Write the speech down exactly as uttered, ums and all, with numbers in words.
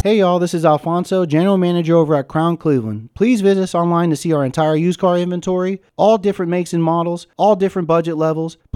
Hey y'all, this is Alfonso, General Manager over at Crown Cleveland. Please visit us online to see our entire used car inventory, all different makes and models, all different budget levels.